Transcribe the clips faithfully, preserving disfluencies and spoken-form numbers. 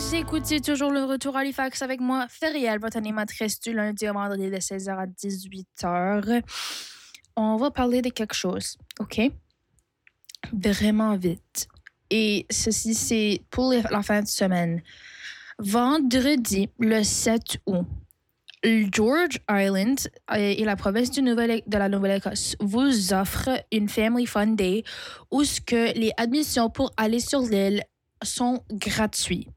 Vous écoutez toujours le retour à Halifax avec moi, Feriel, votre animatrice du lundi au vendredi de seize heures à dix-huit heures. On va parler de quelque chose, OK? Vraiment vite. Et ceci, c'est pour la fin de semaine. Vendredi, le sept août, George Island et la province du Nouvel- de la Nouvelle-Écosse vous offrent une Family Fun Day où ce que les admissions pour aller sur l'île sont gratuites.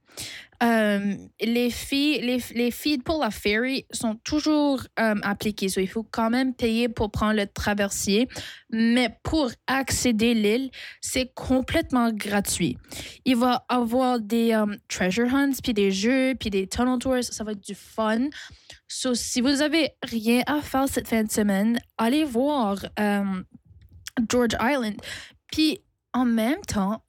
Euh, les filles, les, les fees pour la ferry sont toujours euh, appliquées. So, il faut quand même payer pour prendre le traversier. Mais pour accéder à l'île, c'est complètement gratuit. Il va y avoir des um, treasure hunts, puis des jeux, puis des tunnel tours. Ça va être du fun. So, si vous avez rien à faire cette fin de semaine, allez voir um, George Island. Puis, en même temps,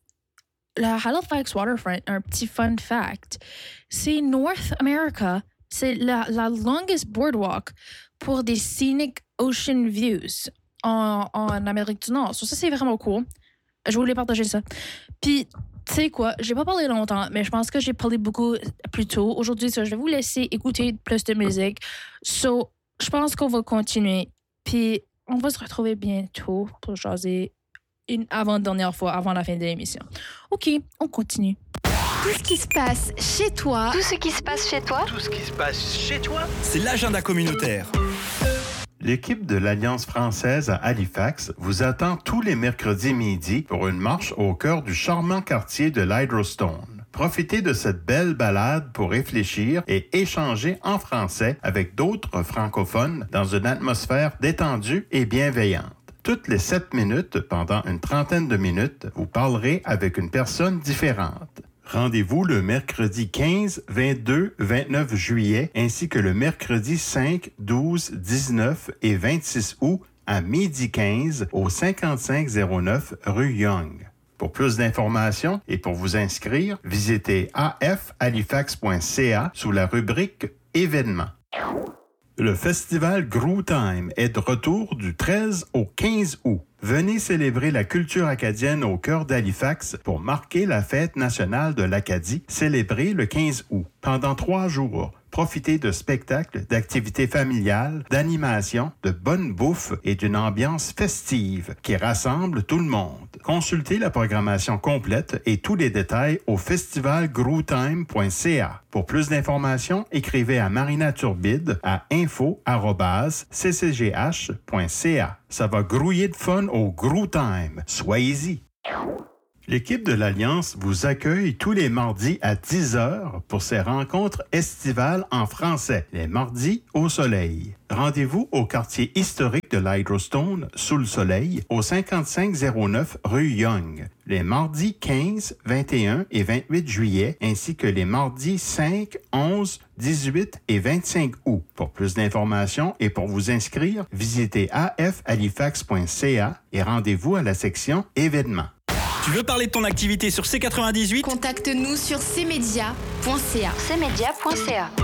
la Halifax Waterfront, un petit fun fact, c'est North America, c'est la, la longest boardwalk pour des scenic ocean views en, en Amérique du Nord. So, ça, c'est vraiment cool. Je voulais partager ça. Puis, tu sais quoi, j'ai pas parlé longtemps, mais je pense que j'ai parlé beaucoup plus tôt. Aujourd'hui, so, je vais vous laisser écouter plus de musique. So, je pense qu'on va continuer. Puis, on va se retrouver bientôt pour jaser une avant-dernière fois, avant la fin de l'émission. OK, on continue. Tout ce qui se passe chez toi. Tout ce qui se passe chez toi. Tout ce qui se passe chez toi. C'est l'agenda communautaire. L'équipe de l'Alliance française à Halifax vous attend tous les mercredis midi pour une marche au cœur du charmant quartier de l'Hydrostone. Profitez de cette belle balade pour réfléchir et échanger en français avec d'autres francophones dans une atmosphère détendue et bienveillante. Toutes les sept minutes, pendant une trentaine de minutes, vous parlerez avec une personne différente. Rendez-vous le mercredi quinze, vingt-deux, vingt-neuf juillet, ainsi que le mercredi cinq, douze, dix-neuf et vingt-six août à midi quinze au cinquante-cinq zéro neuf rue Young. Pour plus d'informations et pour vous inscrire, visitez a f halifax point c a sous la rubrique Événements. Le festival Groo Time est de retour du treize au quinze août. Venez célébrer la culture acadienne au cœur d'Halifax pour marquer la fête nationale de l'Acadie, célébrée le quinze août. Pendant trois jours, profitez de spectacles, d'activités familiales, d'animations, de bonne bouffe et d'une ambiance festive qui rassemble tout le monde. Consultez la programmation complète et tous les détails au festival groo time point c a. Pour plus d'informations, écrivez à Marina Turbide à info arobase c c g h point c a. Ça va grouiller de fun au Groo Time. Soyez-y! L'équipe de l'Alliance vous accueille tous les mardis à dix heures pour ces rencontres estivales en français, les mardis au soleil. Rendez-vous au quartier historique de l'Hydrostone, sous le soleil, au cinquante-cinq zéro neuf rue Young, les mardis quinze, vingt et un et vingt-huit juillet, ainsi que les mardis cinq, onze, dix-huit et vingt-cinq août. Pour plus d'informations et pour vous inscrire, visitez a f halifax point c a et rendez-vous à la section Événements. Tu veux parler de ton activité sur C quatre-vingt-dix-huit? Contacte-nous sur c media point c a. c media point c a.